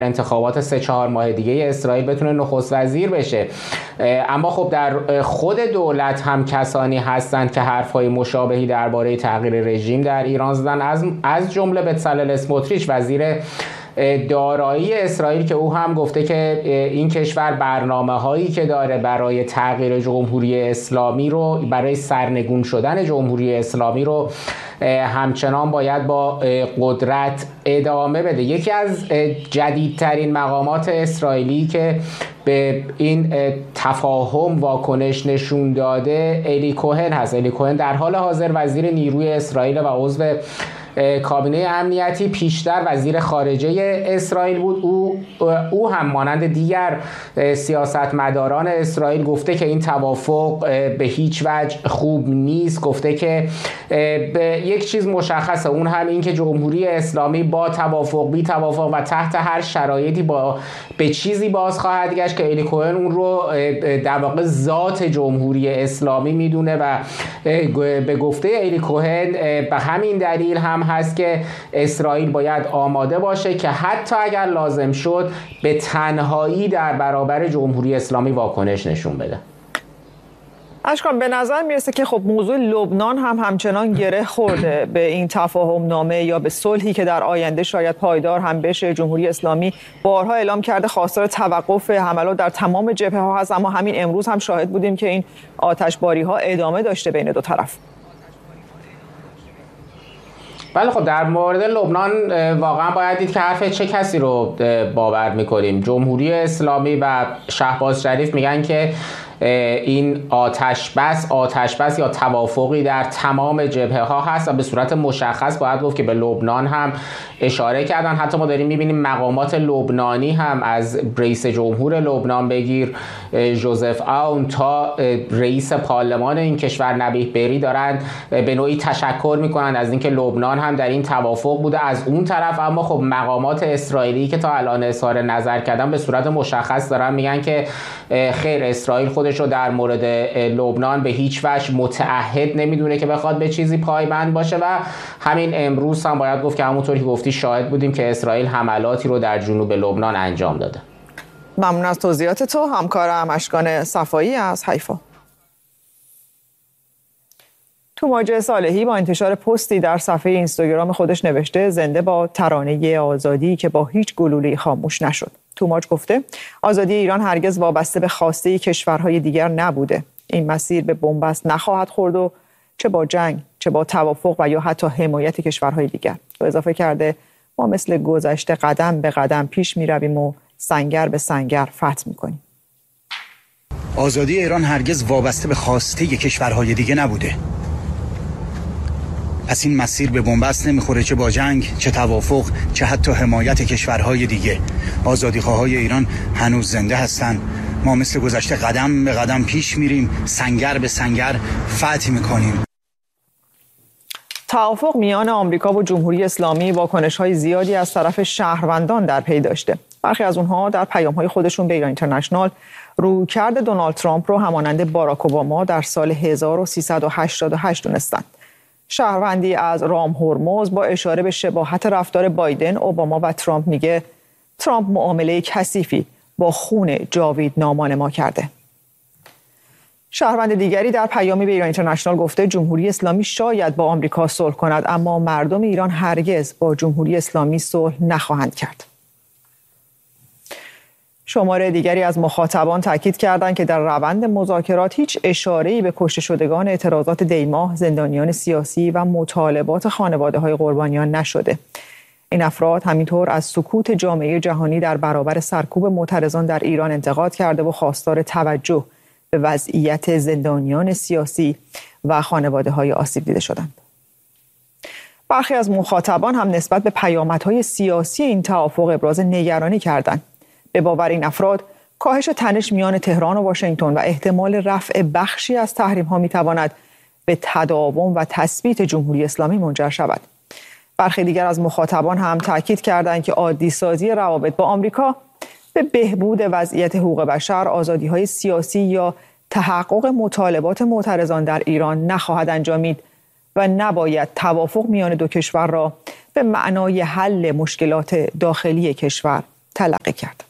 انتخابات 3-4 ماه دیگه اسرائیل بتونه نخست وزیر بشه. اما خب در خود دولت هم کسانی هستند که حرفهای مشابهی درباره تغییر رژیم در ایران زدن، از جمله بצلال اسموتریچ وزیر دارایی اسرائیل، که او هم گفته که این کشور برنامه هایی که داره برای تغییر جمهوری اسلامی رو، برای سرنگون شدن جمهوری اسلامی رو همچنان باید با قدرت ادامه بده. یکی از جدیدترین مقامات اسرائیلی که به این تفاهم واکنش نشون داده الی کوهن هست. الی کوهن در حال حاضر وزیر نیروی اسرائیل و عضو کابینه امنیتی، پیشتر وزیر خارجه اسرائیل بود. او هم مانند دیگر سیاستمداران اسرائیل گفته که این توافق به هیچ وجه خوب نیست. گفته که به یک چیز مشخصه، اون هم این که جمهوری اسلامی با توافق، بی توافق و تحت هر شرایطی به چیزی باز خواهد گشت که الی کوهن اون رو در واقع ذات جمهوری اسلامی میدونه و به گفته الی کوهن به همین دلیل هم هست که اسرائیل باید آماده باشه که حتی اگر لازم شد به تنهایی در برابر جمهوری اسلامی واکنش نشون بده. اشکان، به نظر میرسه که خب موضوع لبنان هم همچنان گره خورده به این تفاهم نامه یا به صلحی که در آینده شاید پایدار هم بشه. جمهوری اسلامی بارها اعلام کرده خواستار توقف حملات در تمام جبهه‌ها هست، اما همین امروز هم شاهد بودیم که این آتشباری‌ها ادامه داشته بین دو طرف. بله خب در مورد لبنان واقعا باید دید که حرف چه کسی رو باور میکنیم. جمهوری اسلامی و شهباز شریف میگن که این آتشبس یا توافقی در تمام جبهه ها هست و به صورت مشخص باید گفت که به لبنان هم اشاره کردن. حتی ما داریم میبینیم مقامات لبنانی هم از رئیس جمهور لبنان بگیر ژوزف آون تا رئیس پارلمان این کشور نبیه بری دارن به نوعی تشکر میکنن از اینکه لبنان هم در این توافق بوده. از اون طرف اما خب مقامات اسرائیلی که تا الان اظهار نظر کردن به صورت مشخص دارن میگن که خیر، اسرائیل خودش رو در مورد لبنان به هیچ وجه متعهد نمیدونه که بخواد به چیزی پایبند باشه و همین امروز هم باید گفت که همونطوری که گفتی شاهد بودیم که اسرائیل حملاتی رو در جنوب لبنان انجام داده. ممنون از توضیحات تو همکارم اشکان صفایی از حیفا. توماج صالحی با انتشار پستی در صفحه اینستاگرام خودش نوشته زنده با ترانه آزادی که با هیچ گلوله‌ای خاموش نشد. توماج گفته آزادی ایران هرگز وابسته به خواسته کشورهای دیگر نبوده. این مسیر به بنبست نخواهد خورد و چه با جنگ، چه با توافق و یا حتی حمایت کشورهای دیگر. و اضافه کرده ما مثل گذشته قدم به قدم پیش می‌رویم و سنگر به سنگر فتح می‌کنیم. آزادی ایران هرگز وابسته به خواسته کشورهای دیگه نبوده. پس این مسیر به بنبست نمیخوره، چه با جنگ، چه توافق، چه حتی حمایت کشورهای دیگه. آزادیخواهای ایران هنوز زنده هستن. ما مثل گذشته قدم به قدم پیش میریم، سنگر به سنگر فتح میکنیم. توافق میان آمریکا و جمهوری اسلامی واکنش‌های زیادی از طرف شهروندان در پی داشته. برخی از اونها در پیام‌های خودشون به ایران اینترنشنال رویکرد دونالد ترامپ رو همانند باراک اوباما در سال 1388 دونستند. شهروندی از رام هرمز با اشاره به شباهت رفتار بایدن، اوباما و ترامپ میگه ترامپ معامله کثیفی با خون جاویدنامان ما کرده. شهروند دیگری در پیامی به ایران اینترنشنال گفته جمهوری اسلامی شاید با آمریکا صلح کند اما مردم ایران هرگز با جمهوری اسلامی صلح نخواهند کرد. شماره دیگری از مخاطبان تاکید کردند که در روند مذاکرات هیچ اشاره‌ای به کشته شدگان اعتراضات دی‌ماه، زندانیان سیاسی و مطالبات خانواده‌های قربانیان نشده. این افراد همینطور از سکوت جامعه جهانی در برابر سرکوب معترضان در ایران انتقاد کرده و خواستار توجه به وضعیت زندانیان سیاسی و خانواده‌های آسیب دیده شدند. برخی از مخاطبان هم نسبت به پیامدهای سیاسی این توافق ابراز نگرانی کردند. به باور این افراد کاهش تنش میان تهران و واشنگتن و احتمال رفع بخشی از تحریم‌ها می‌تواند به تداوم و تثبیت جمهوری اسلامی منجر شود. برخی دیگر از مخاطبان هم تاکید کردند که عادی‌سازی روابط با آمریکا به بهبود وضعیت حقوق بشر، آزادی‌های سیاسی یا تحقق مطالبات معترضان در ایران نخواهد انجامید و نباید توافق میان دو کشور را به معنای حل مشکلات داخلی کشور تلقی کرد.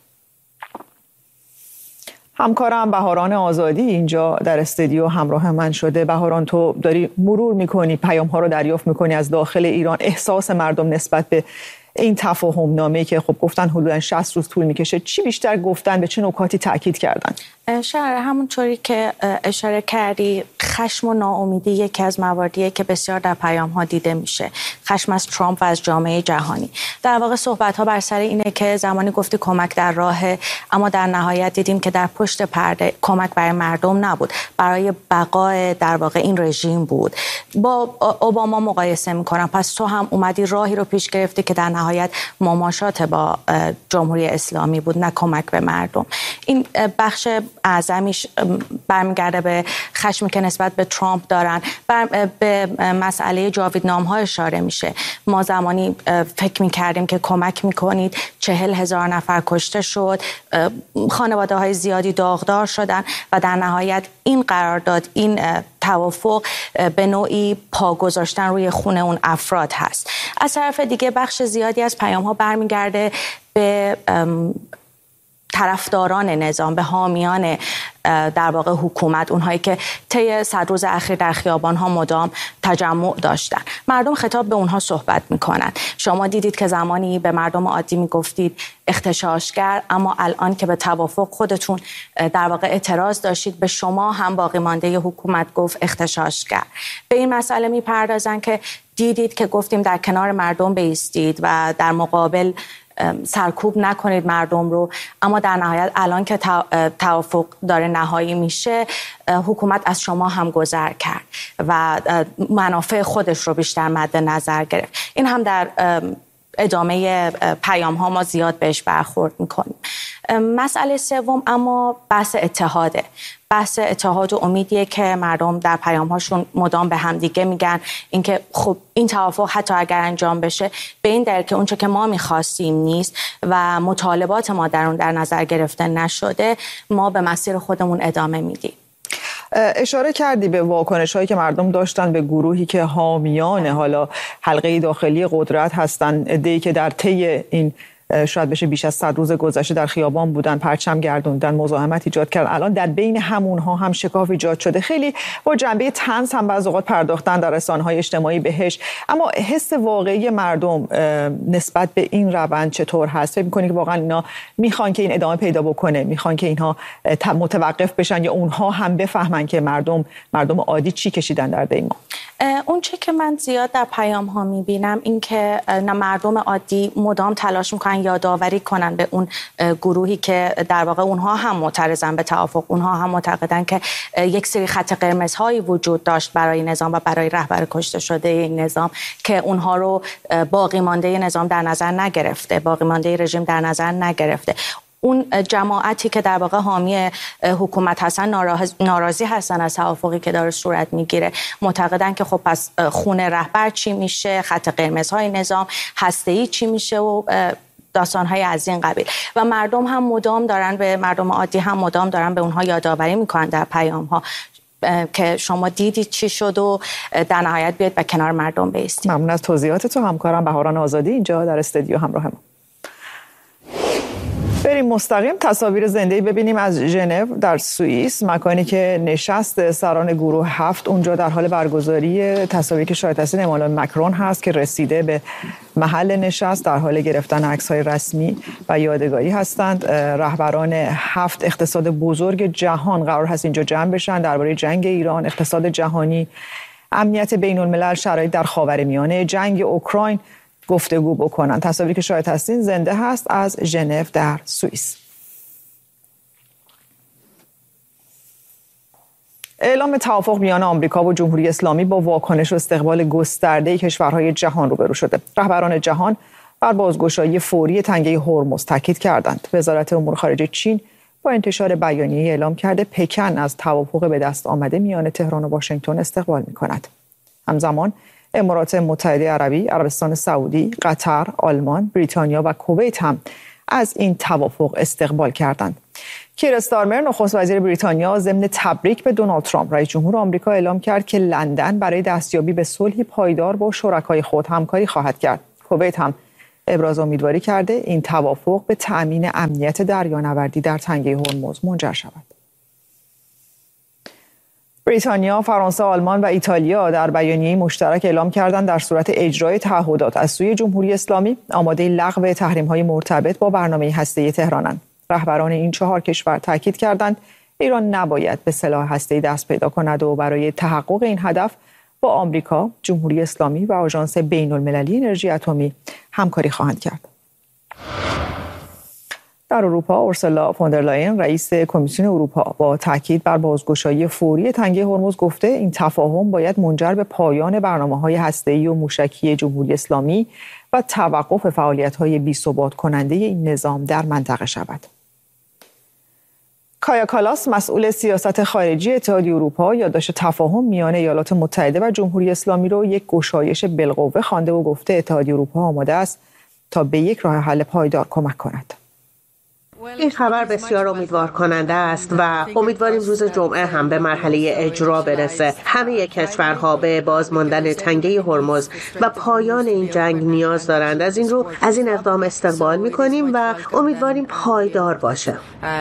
همکارم بهاران آزادی اینجا در استودیو همراه من شده. بهاران، تو داری مرور میکنی، پیام ها رو دریافت میکنی از داخل ایران، احساس مردم نسبت به این تفاهم نامه‌ای که خب گفتن حدوداً 60 روز طول میکشه، چی بیشتر گفتن، به چه نکاتی تاکید کردن؟ همونطوری که اشاره کردی، خشم و ناامیدی یکی از مواردیه که بسیار در پیام ها دیده میشه. خشم از ترامپ و از جامعه جهانی. در واقع صحبت ها بر سر اینه که زمانی گفتی کمک در راهه، اما در نهایت دیدیم که در پشت پرده کمک برای مردم نبود، برای بقای در واقع این رژیم بود. با اوباما مقایسه میکنم، پس تو هم اومدی راهی رو پیش گرفتی که در نهایت مماشات با جمهوری اسلامی بود، نه کمک به مردم. این بخش اعظمیش برمیگرده به خشمی که نسبت به ترامپ دارن. به مسئله جاویدنامه‌ها اشاره میشه. ما زمانی فکر میکردیم که کمک میکنید، 40,000 نفر کشته شد، خانواده های زیادی داغدار شدن و در نهایت این قرارداد، این توافق به نوعی پا گذاشتن روی خون اون افراد هست. از طرف دیگه بخش زیادی از پیام ها برمیگرده به طرفداران نظام، به حامیان در واقع حکومت، اونهایی که طی 100 روز اخیر در خیابان‌ها مدام تجمع داشتن. مردم خطاب به اونها صحبت میکنن. شما دیدید که زمانی به مردم عادی میگفتید اغتشاشگر، اما الان که به توافق خودتون در واقع اعتراض داشتید، به شما هم باقی مانده حکومت گفت اغتشاشگر. به این مسئله میپردازن که دیدید که گفتیم در کنار مردم بایستید و در مقابل سرکوب نکنید مردم رو، اما در نهایت الان که توافق داره نهایی میشه، حکومت از شما هم گذر کرد و منافع خودش رو بیشتر مد نظر گرفت. این هم در ادامه پیام ها ما زیاد بهش برخورد میکنیم. مسئله سوم اما بحث اتحاده. بحث اتحاد و امیدیه که مردم در پیام هاشون مدام به هم دیگه میگن اینکه خب این توافق حتی اگر انجام بشه به این دلیل که اونچه که ما میخواستیم نیست و مطالبات ما در اون در نظر گرفته نشده، ما به مسیر خودمون ادامه میدیم. اشاره کردی به واکنش هایی که مردم داشتن به گروهی که حامیان حالا حلقه داخلی قدرت هستن، عده‌ای که در طی این شاید بشه بیش از 100 روز گذشته در خیابان بودن، پرچم گردوندن، مزاحمت ایجاد کردن. الان در بین همونها هم شکاف ایجاد شده. خیلی با جنبه طنز هم بعضی اوقات پرداختن در رسانه‌های اجتماعی بهش. اما حس واقعی مردم نسبت به این روند چطور هست؟ فکر می‌کنی که واقعا اینا میخوان که این ادامه پیدا بکنه، میخوان که اینها متوقف بشن، یا اونها هم بفهمن که مردم عادی چی کشیدن در دیما؟ اون چه که من زیاد در پیام ها میبینم این که مردم عادی مدام تلاش میکنن یادآوری کنن به اون گروهی که در واقع اونها هم معترضن به توافق، اونها هم معتقدن که یک سری خط قرمزهایی وجود داشت برای نظام و برای رهبر کشته شده این نظام که اونها رو باقی مانده نظام در نظر نگرفته، باقی مانده رژیم در نظر نگرفته. اون جماعتی که در واقع حامی حکومت هستن ناراضی هستن از توافقی که داره صورت میگیره، معتقدن که خب پس خون رهبر چی میشه، خط قرمزهای نظام هسته‌ای چی میشه و داستان‌های از این قبیل. و مردم هم مدام دارن به مردم عادی هم مدام دارن به اونها یادآوری میکنن در پیام‌ها که شما دیدید چی شد و در نهایت بیاید به کنار مردم بایستید. ممنون از توضیحات تو. همکارم بهاران آزادی اینجا در استودیو همراه ما. بریم مستقیم تصاویر زنده‌ای ببینیم از ژنو در سوئیس، مکانی که نشست سران گروه 7 اونجا در حال برگزاری. تصاویری که شاهد هستید امانوئل مکرون هست که رسیده به محل نشست، در حال گرفتن عکس‌های رسمی و یادگاری هستند. رهبران 7 اقتصاد بزرگ جهان قرار هست اینجا جمع بشن، درباره جنگ ایران، اقتصاد جهانی، امنیت بین‌الملل، شرایط در خاورمیانه، جنگ اوکراین گفتگو بکنن. تصاویری که شاهد هستین زنده هست از ژنو در سوئیس. اعلام توافق میان آمریکا و جمهوری اسلامی با واکنش و استقبال گسترده کشورهای جهان روبرو شده. رهبران جهان بر بازگشایی فوری تنگه هرمز تاکید کردند. وزارت امور خارجه چین با انتشار بیانیه‌ای اعلام کرده پکن از توافق به دست آمده میان تهران و واشنگتن استقبال می‌کند. همزمان امارات متحده عربی، عربستان سعودی، قطر، آلمان، بریتانیا و کویت هم از این توافق استقبال کردند. کیر استارمر نخست وزیر بریتانیا ضمن تبریک به دونالد ترامپ رئیس جمهور آمریکا اعلام کرد که لندن برای دستیابی به صلحی پایدار با شرکای خود همکاری خواهد کرد. کویت هم ابراز امیدواری کرده این توافق به تأمین امنیت دریانوردی در تنگه هرمز منجر شود. بریتانیا، فرانسه، آلمان و ایتالیا در بیانیه مشترک اعلام کردند در صورت اجرای تعهدات از سوی جمهوری اسلامی آماده لغو تحریم‌های مرتبط با برنامه هسته‌ای تهرانند. رهبران این 4 کشور تاکید کردند ایران نباید به سلاح هسته‌ای دست پیدا کند و برای تحقق این هدف با آمریکا، جمهوری اسلامی و آژانس بین‌المللی انرژی اتمی همکاری خواهند کرد. در اروپا، اورسولا فوندرلاین رئیس کمیسیون اروپا با تاکید بر بازگشایی فوری تنگه هرمز گفته این تفاهم باید منجر به پایان برنامه‌های هسته‌ای و موشکی جمهوری اسلامی و توقف فعالیت‌های بی‌ثبات کننده این نظام در منطقه شود. کایا کالاس مسئول سیاست خارجی اتحادیه اروپا یادداشت تفاهم میان ایالات متحده و جمهوری اسلامی را یک گشایش بالقوه خوانده و گفته اتحادیه اروپا آماده است تا به یک راه حل پایدار کمک کند. این خبر بسیار امیدوار کننده است و امیدواریم روز جمعه هم به مرحله اجرا برسه. همه کشورها به باز ماندن تنگه هرمز و پایان این جنگ نیاز دارند. از این رو از این اقدام استقبال می‌کنیم و امیدواریم پایدار باشه.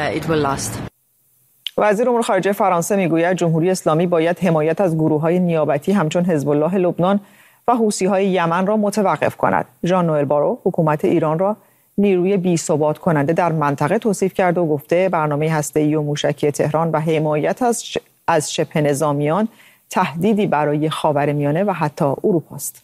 وزیر امور خارجه فرانسه میگوید جمهوری اسلامی باید حمایت از گروه‌های نیابتی همچون حزب الله لبنان و حوثی‌های یمن را متوقف کند. ژان نوئل بارو حکومت ایران را نیروی بی‌ثبات کننده در منطقه توصیف کرده و گفته برنامه هسته‌ای و موشکی تهران و حمایت از شبه نظامیان تهدیدی برای خاورمیانه و حتی اروپا است.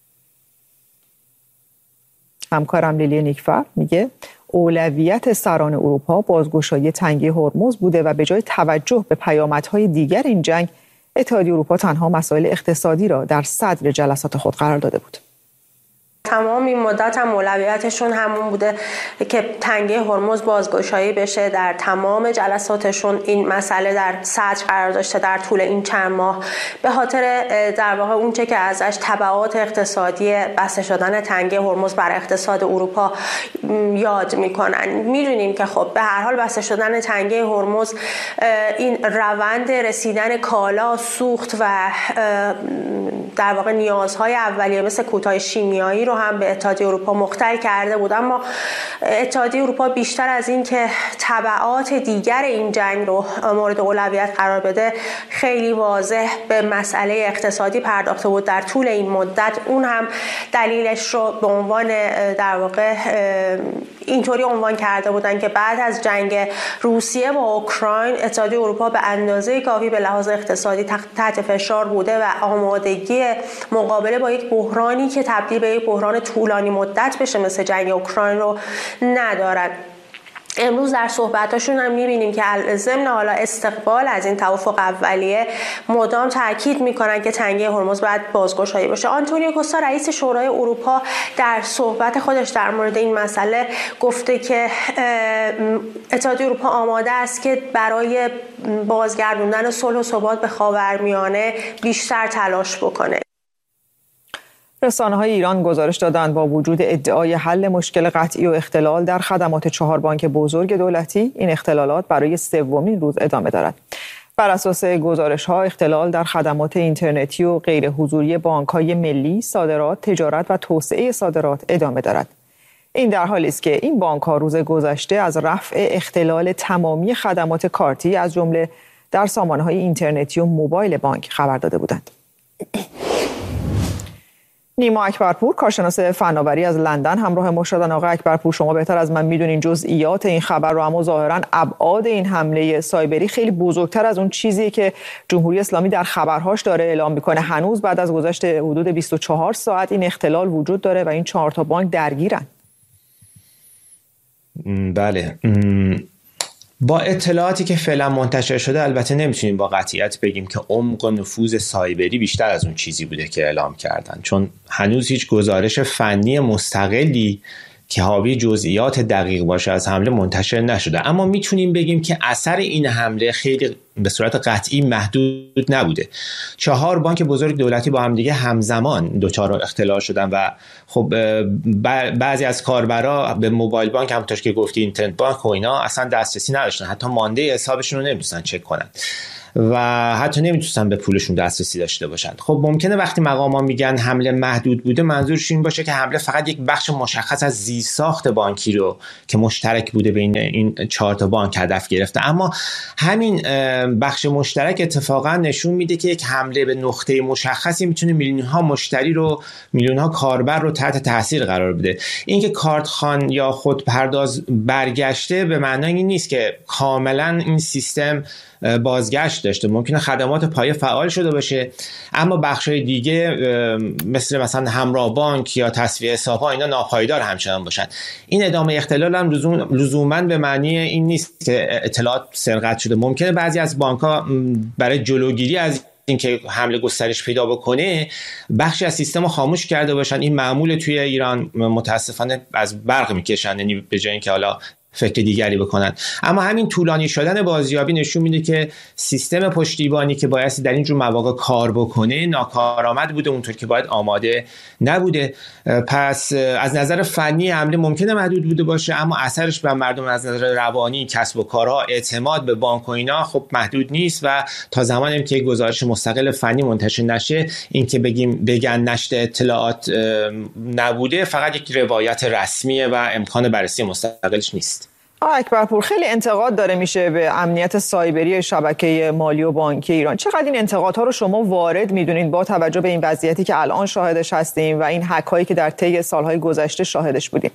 همکارم لیلی نیکفر میگه اولویت سران اروپا بازگشایی تنگه هرمز بوده و به جای توجه به پیامدهای دیگر این جنگ اتحادیه اروپا تنها مسائل اقتصادی را در صدر جلسات خود قرار داده بود. تمام این مدت هم اولویتشون همون بوده که تنگه هرمز بازگشایی بشه. در تمام جلساتشون این مسئله در صدر قرار داشته در طول این چند ماه، به خاطر در واقع اونچه که ازش تبعات اقتصادی بسته شدن تنگه هرمز بر اقتصاد اروپا یاد میکنن. میدونیم که خب به هر حال بسته شدن تنگه هرمز این روند رسیدن کالا، سوخت و در واقع نیازهای اولیه مثل کودهای شیمیایی رو هم به اتحادیه اروپا مختل کرده بود. اما اتحادیه اروپا بیشتر از این که تبعات دیگر این جنگ رو مورد اولویت قرار بده، خیلی واضح به مسئله اقتصادی پرداخته بود در طول این مدت. اون هم دلیلش رو به عنوان در واقع اینطوری عنوان کرده بودن که بعد از جنگ روسیه با اوکراین اتحادیه اروپا به اندازه کافی به لحاظ اقتصادی تحت فشار بوده و آمادگی مقابله با یک بحرانی که تبدیل به یک بحران طولانی مدت بشه مثل جنگ اوکراین رو ندارد. امروز در صحبتاشون هم می‌بینیم که ضمن حالا استقبال از این توافق اولیه مدام تاکید می‌کنن که تنگه هرمز باید بازگشایی باشه. آنتونیو کوستا رئیس شورای اروپا در صحبت خودش در مورد این مسئله گفته که اتحادیه اروپا آماده است که برای بازگردوندن صلح و ثبات به خاورمیانه بیشتر تلاش بکنه. رسانه‌های ایران گزارش دادند با وجود ادعای حل مشکل قطعی و اختلال در خدمات 4 بانک بزرگ دولتی، این اختلالات برای 3مین روز ادامه دارد. بر اساس گزارش‌ها اختلال در خدمات اینترنتی و غیر حضوری بانک‌های ملی، صادرات، تجارت و توسعه صادرات ادامه دارد. این در حالی است که این بانک‌ها روز گذشته از رفع اختلال تمامی خدمات کارتی از جمله در سامانه‌های اینترنتی و موبایل بانک خبر داده بودند. نیما اکبرپور کارشناس فناوری از لندن همراه ما شدن. آقای اکبرپور، شما بهتر از من میدونین جزئیات این خبر رو، اما ظاهرا ابعاد این حمله سایبری خیلی بزرگتر از اون چیزی که جمهوری اسلامی در خبرهاش داره اعلام میکنه. هنوز بعد از گذشت حدود 24 ساعت این اختلال وجود داره و این 4 تا بانک درگیرن. بله، با اطلاعاتی که فعلا منتشر شده البته نمیتونیم با قطعیت بگیم که عمق و نفوذ سایبری بیشتر از اون چیزی بوده که اعلام کردن، چون هنوز هیچ گزارش فنی مستقلی که حاوی جزئیات دقیق باشه از حمله منتشر نشده. اما میتونیم بگیم که اثر این حمله خیلی به صورت قطعی محدود نبوده. 4 بانک بزرگ دولتی با هم دیگه همزمان دچار اختلال شدن و خب بعضی از کاربرا به موبایل بانک همونطور که گفتی اینترنت بانک و اینا اصلا دسترسی نداشتن، حتی مانده حسابشون رو نمی‌تونن چک کنن و حتی نمیتونن به پولشون دسترسی داشته باشن. خب ممکنه وقتی مقامان میگن حمله محدود بوده منظورش این باشه که حمله فقط یک بخش مشخص از زیرساخت بانکی رو که مشترک بوده بین این 4 تا بانک هدف گرفته، اما همین بخش مشترک اتفاقا نشون میده که یک حمله به نقطه مشخصی میتونه میلیون‌ها مشتری رو، میلیون‌ها کاربر رو تحت تاثیر قرار بده. اینکه کارتخوان یا خودپرداز برگشته به معنای این نیست که کاملا این سیستم بازگشت داشته. ممکنه خدمات پایه فعال شده باشه اما بخش‌های دیگه مثلا همراه بانک یا تسویه حساب‌ها اینا ناپایدار همچنان باشن. این ادامه اختلال هم لزوماً به معنی این نیست که اطلاعات سرقت شده. ممکنه بعضی از بانک‌ها برای جلوگیری از اینکه حمله گسترش پیدا بکنه بخشی از سیستم رو خاموش کرده باشن. این معمول توی ایران متاسفانه از برق میکشن، یعنی به جای اینکه حالا فکر دیگری بکنن. اما همین طولانی شدن بازیابی نشون میده که سیستم پشتیبانی که بایستی در این جور مواقع کار بکنه ناکارآمد بوده، اونطور که باید آماده نبوده. پس از نظر فنی حمله ممکنه محدود بوده باشه اما اثرش بر مردم از نظر روانی، کسب و کارها، اعتماد به بانک و اینا خب محدود نیست و تا زمانی که گزارش مستقل فنی منتشر نشه این که بگن نشر اطلاعات نبوده فقط یک روایت رسمیه و امکان بررسی مستقلش نیست. اکبرپور، خیلی انتقاد داره میشه به امنیت سایبری شبکه مالی و بانکی ایران. چقدر این انتقادها رو شما وارد میدونید با توجه به این وضعیتی که الان شاهدش هستیم و این هک هایی که در طی سالهای گذشته شاهدش بودیم؟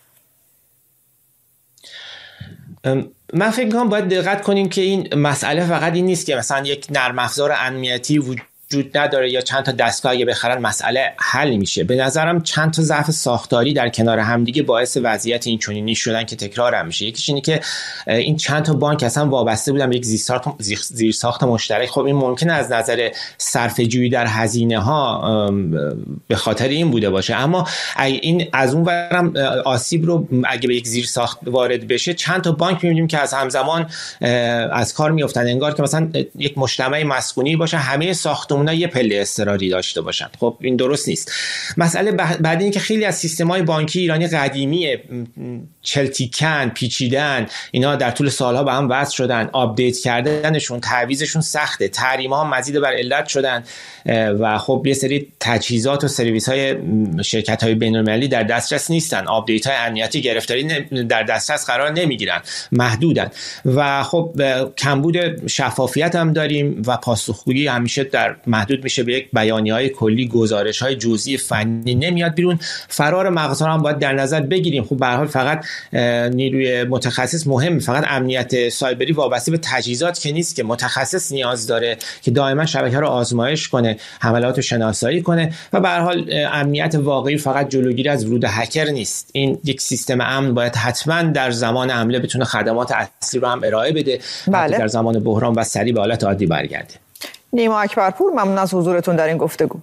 من فکر می‌کنم باید دقت کنیم که این مسئله فقط این نیست که مثلا یک نرم افزار امنیتی وجود نداره یا چند تا دستگاه اگه بخرن مسئله حل میشه. به نظرم چند تا ضعف ساختاری در کنار همدیگه باعث وضعیت این چنینی شدن که تکرار هم میشه. یکیش اینه که این چند تا بانک اصلا وابسته بودن به یک زیرساخت مشترک. خب این ممکنه از نظر صرفه‌جویی در هزینه ها به خاطر این بوده باشه، اما این از اون ورم آسیب رو اگه به یک زیرساخت وارد بشه چند تا بانک می‌بینیم که از همزمان از کار میافتن، انگار که مثلا یک مجتمع مسکونی باشه همه ساختمان‌ها یه پله اضطراری داشته باشن. خب این درست نیست. مسئله بعد این که خیلی از سیستم‌های بانکی ایرانی قدیمیه، چلتیکن، پیچیدن، اینا در طول سالها به هم وصل شدن، آپدیت کردنشون، تعویضشون سخته، تحریم‌ها مزید بر علت شدن و خب یه سری تجهیزات و سرویس‌های شرکت‌های بین‌المللی در دسترس نیستن، آپدیت‌های امنیتی گرفتاری در دسترس قرار نمیگیرن، محدودن و خب کمبود شفافیت هم داریم و پاسخگویی همیشه در محدود میشه به یک بیانیه‌های کلی، گزارش‌های جزئی فنی نمیاد بیرون. فرار مغزها هم باید در نظر بگیریم. خب به هر حال فقط نیروی متخصص مهم، فقط امنیت سایبری وابسته به تجهیزات که نیست، که متخصص نیاز داره که دائما شبکه رو آزمایش کنه، حملات رو شناسایی کنه و به هر حال امنیت واقعی فقط جلوگیری از ورود هکر نیست. این یک سیستم امن باید حتما در زمان حمله بتونه خدمات اصلی رو هم ارائه بده بله. در زمان بحران و سریع به حالت عادی برگرده. نیما اکبرپور، ممنون از حضورتون در این گفتگو.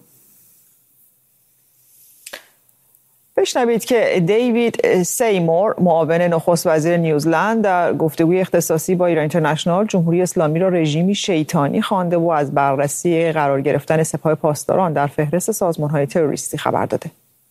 بشنوید که دیوید سیمور، معاون نخست وزیر نیوزلند، در گفتگوی اختصاصی با ایران اینترنشنال جمهوری اسلامی را رژیمی شیطانی خوانده و از بررسی قرار گرفتن سپاه پاسداران در فهرست سازمان‌های تروریستی خبر داده.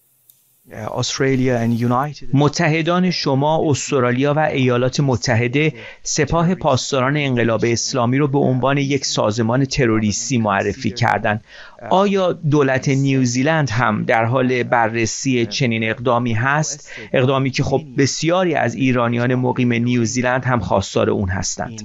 متحدان شما، استرالیا و ایالات متحده سپاه پاسداران انقلاب اسلامی رو به عنوان یک سازمان تروریستی معرفی کردند. آیا دولت نیوزیلند هم در حال بررسی چنین اقدامی هست؟ اقدامی که خب بسیاری از ایرانیان مقیم نیوزیلند هم خواستار اون هستند.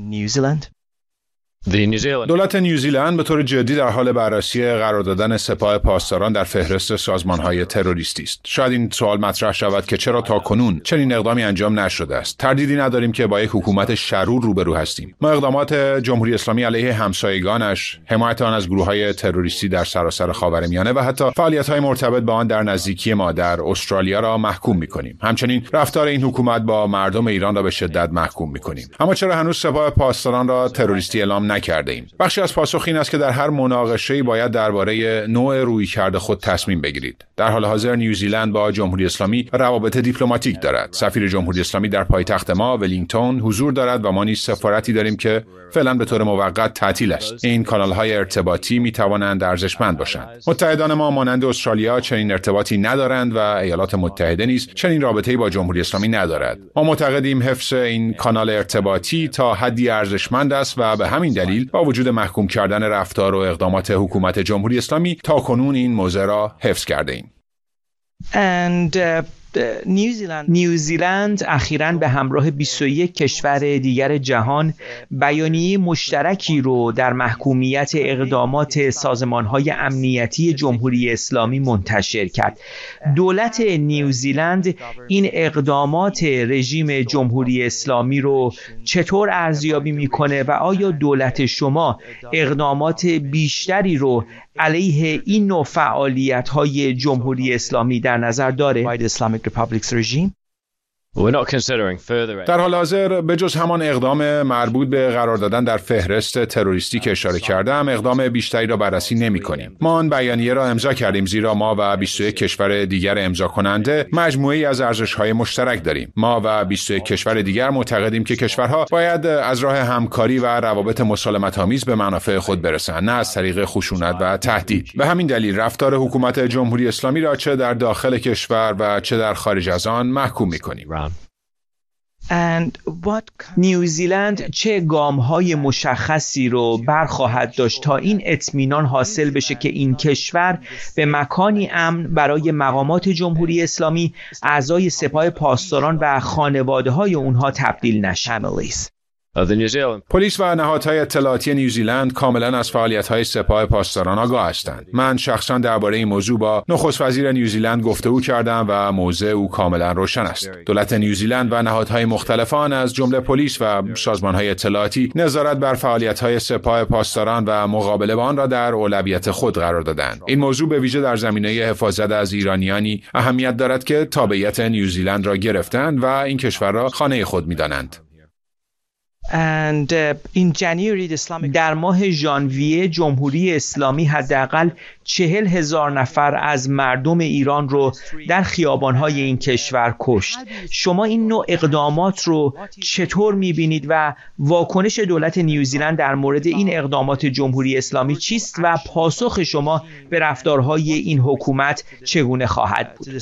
دولت نیوزیلند به طور جدی در حال بررسی قرار دادن سپاه پاسداران در فهرست سازمان‌های تروریستی است. شاید این سوال مطرح شود که چرا تاکنون چنین اقدامی انجام نشده است. تردیدی نداریم که با یک حکومت شرور روبرو هستیم. ما اقدامات جمهوری اسلامی علیه همسایگانش، حمایت آن از گروه‌های تروریستی در سراسر خاورمیانه و حتی فعالیت‌های مرتبط با آن در نزدیکی ما در استرالیا را محکوم می‌کنیم. همچنین رفتار این حکومت با مردم ایران را به شدت محکوم می‌کنیم. اما چرا هنوز سپاه پاسداران را تروریستی اعلام نکرده ایم؟ بخشی از پاسخ این است که در هر مناقشه‌ای باید درباره نوع رویکرد خود تصمیم بگیرید. در حال حاضر نیوزیلند با جمهوری اسلامی روابط دیپلماتیک دارد. سفیر جمهوری اسلامی در پایتخت ما ولینگتون حضور دارد و ما نیز سفارتی داریم که فعلا به طور موقت تعطیل است. این کانال‌های ارتباطی می‌توانند ارزشمند باشند. متحدان ما مانند استرالیا چنین ارتباطی ندارند و ایالات متحده نیز چنین رابطه‌ای با جمهوری اسلامی ندارد. ما معتقدیم حفظ این کانال ارتباطی تا حدی ارزشمند است و به همین دلیل با وجود محکوم کردن رفتار و اقدامات حکومت جمهوری اسلامی تاکنون این موضع را حفظ کرده ایم. نیوزیلند اخیراً به همراه 21 کشور دیگر جهان بیانیه مشترکی رو در محکومیت اقدامات سازمان‌های امنیتی جمهوری اسلامی منتشر کرد. دولت نیوزیلند این اقدامات رژیم جمهوری اسلامی رو چطور ارزیابی میکنه و آیا دولت شما اقدامات بیشتری رو علیه این نوع فعالیت‌های جمهوری اسلامی در نظر داره؟ در حال حاضر به جز همان اقدام مربوط به قرار دادن در فهرست تروریستی که اشاره کردم، اقدام بیشتری را بررسی نمی‌کنیم. ما آن بیانیه را امضا کردیم زیرا ما و 21 کشور دیگر امضا کننده مجموعه‌ای از ارزش‌های مشترک داریم. ما و 21 کشور دیگر معتقدیم که کشورها باید از راه همکاری و روابط مسالمت‌آمیز به منافع خود برسند، نه از طریق خشونت و تهدید. به همین دلیل رفتار حکومت جمهوری اسلامی را چه در داخل کشور و چه در خارج از آن محکوم می‌کنیم. نیوزیلند چه گام‌های مشخصی رو برخواهد داشت تا این اطمینان حاصل بشه که این کشور به مکانی امن برای مقامات جمهوری اسلامی، اعضای سپاه پاسداران و خانواده‌های اونها تبدیل نشه؟ پلیس و نهادهای اطلاعاتی نیوزیلند کاملا از فعالیت‌های سپاه پاسداران آگاه هستند. من شخصا درباره این موضوع با نخست وزیر نیوزیلند گفتگو کردم و موضع او کاملا روشن است. دولت نیوزیلند و نهادهای مختلفان از جمله پلیس و سازمان‌های اطلاعاتی نظارت بر فعالیت‌های سپاه پاسداران و مقابله با آن را در اولویت خود قرار دادند. این موضوع به ویژه در زمینه حفاظت از ایرانیانی اهمیت دارد که تابعیت نیوزیلند را گرفتند و این کشور را خانه خود می‌دانند. در ماه ژانویه جمهوری اسلامی حداقل 40,000 نفر از مردم ایران رو در خیابان‌های این کشور کشت. شما این نوع اقدامات رو چطور می‌بینید و واکنش دولت نیوزیلند در مورد این اقدامات جمهوری اسلامی چیست و پاسخ شما به رفتارهای این حکومت چگونه خواهد بود؟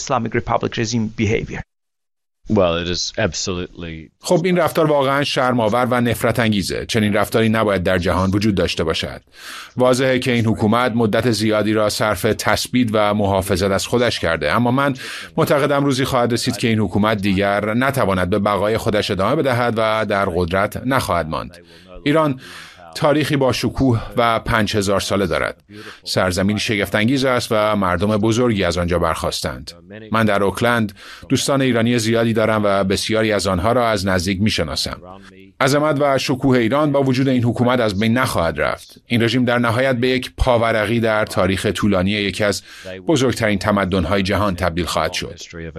خب این رفتار واقعا شرم‌آور و نفرت انگیزه. چنین رفتاری نباید در جهان وجود داشته باشد. واضحه که این حکومت مدت زیادی را صرف تثبیت و محافظت از خودش کرده، اما من معتقدم روزی خواهد رسید که این حکومت دیگر نتواند به بقای خودش ادامه بدهد و در قدرت نخواهد ماند. ایران تاریخی با شکوه و 5000 ساله دارد. سرزمین شگفت‌انگیز است و مردم بزرگی از آنجا برخاستند. من در اوکلند دوستان ایرانی زیادی دارم و بسیاری از آنها را از نزدیک می‌شناسم. عظمت و شکوه ایران با وجود این حکومت از بین نخواهد رفت. این رژیم در نهایت به یک پاورقی در تاریخ طولانی یکی از بزرگترین تمدن‌های جهان تبدیل خواهد شد.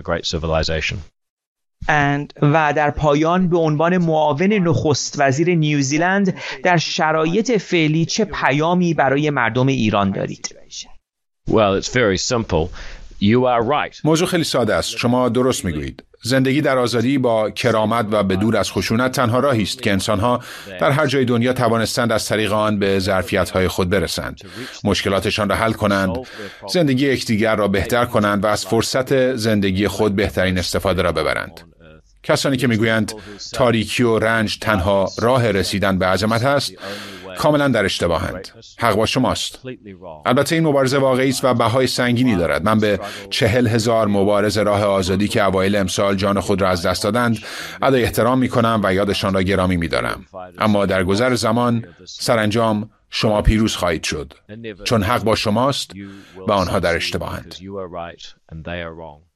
و در پایان به عنوان معاون نخست وزیر نیوزیلند در شرایط فعلی چه پیامی برای مردم ایران دارید؟ موضوع خیلی ساده است. شما درست میگویید. زندگی در آزادی با کرامت و به دور از خشونت تنها راهی است که انسان‌ها در هر جای دنیا توانستند از طریق آن به ظرفیت‌های خود برسند، مشکلاتشان را حل کنند، زندگی یکدیگر را بهتر کنند و از فرصت زندگی خود بهترین استفاده را ببرند. کسانی که میگویند تاریکی و رنج تنها راه رسیدن به عظمت است، کاملا در اشتباهند. حق با شماست. البته این مبارزه واقعی است و بهای سنگینی دارد. من به 40,000 مبارز راه آزادی که اوایل امسال جان خود را از دست دادند ادای احترام می‌کنم و یادشان را گرامی می‌دارم. اما در گذر زمان سرانجام شما پیروز خواهید شد، چون حق با شماست و آنها در اشتباهند.